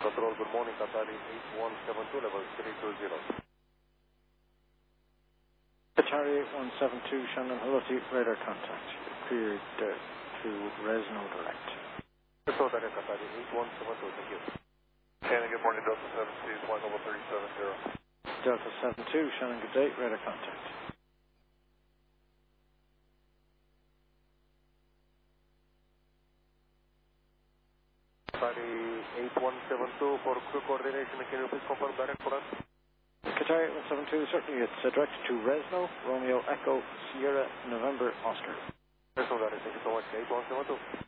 Control, good morning, Qatari 8172, level 320. Qatari 8172, Shannon, hello to you, radar contact. Cleared to Resno direct. So that is Qatari 8172, thank you. Shannon, good morning, Delta 7 1 level 370. Delta 72, Shannon, good day, radar contact. Qatari 8172 for crew coordination, can you please confirm direct for us? Qatari 172, certainly it's directed to Resno, Romeo Echo, Sierra, November, Oscar. Resno, that is, thank you so much, 8172.